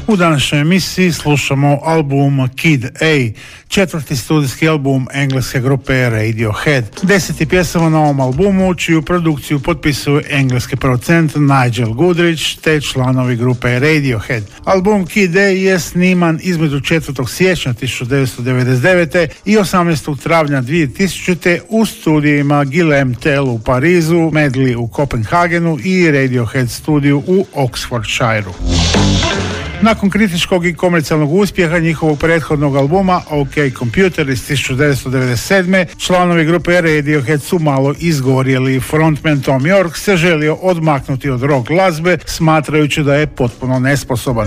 U današnjoj emisiji slušamo album Kid A, četvrti studijski album engleske grupe Radiohead. 10 pjesama na ovom albumu, čiju produkciju potpisuju engleski producent Nigel Godrich te članovi grupe Radiohead. Album Kid A je sniman između 4. siječnja 1999. i 18. travnja 2000. u studijima Guillaume Tell u Parizu, Medley u Kopenhagenu i Radiohead studiju u Oxfordshireu. Nakon kritičkog i komercijalnog uspjeha njihovog prethodnog albuma OK Computer iz 1997. članovi grupe Radiohead su malo izgorjeli. Frontman Thom Yorke se želio odmaknuti od rock glazbe, smatrajući da je potpuno nesposoban.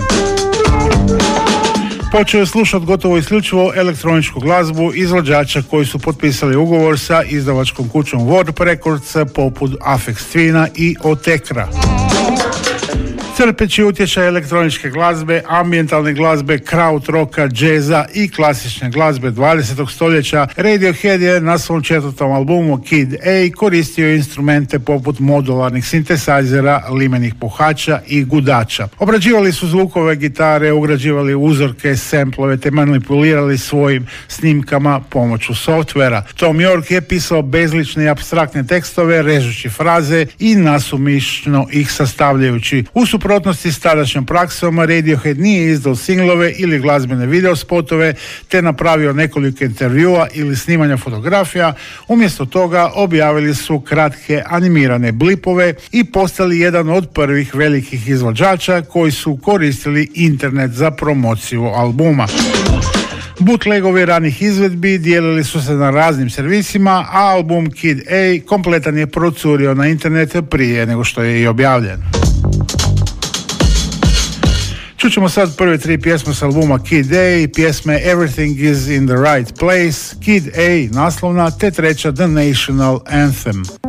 Počeo je slušati gotovo isključivo elektroničku glazbu izvođača koji su potpisali ugovor sa izdavačkom kućom Warp Records poput Aphex Twina i Otekra. Crpeći utječaj elektroničke glazbe, ambientalne glazbe, kraut roka, džeza i klasične glazbe 20. stoljeća, Radiohead je na svom četvrtom albumu Kid A koristio instrumente poput modularnih sintesajzera, limenih puhača i gudača. Obrađivali su zvukove gitare, ugrađivali uzorke, semplove te manipulirali svojim snimkama pomoću softvera. Thom Yorke je pisao bezlične i apstraktne tekstove, režući fraze i nasumišno ih sastavljajući. U suprotnosti s tadašnjom praksom, Radiohead nije izdao singlove ili glazbene videospotove te napravio nekoliko intervjua ili snimanja fotografija. Umjesto toga objavili su kratke animirane blipove i postali jedan od prvih velikih izvođača koji su koristili internet za promociju albuma. Bootlegovi ranih izvedbi dijelili su se na raznim servisima, a album Kid A kompletan je procurio na internet prije nego što je i objavljen. Čućemo sad prve 3 pjesme s albuma Kid A i pjesme Everything is in the Right Place, Kid A naslovna te treća The National Anthem.